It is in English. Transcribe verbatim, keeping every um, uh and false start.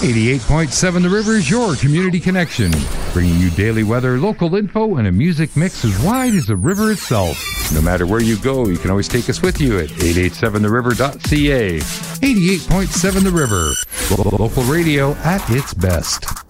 eighty-eight point seven The River is your community connection, bringing you daily weather, local info, and a music mix as wide as the river itself. No matter where you go, you can always take us with you at eight eight seven the river dot c a. eighty-eight point seven The River, local radio at its best.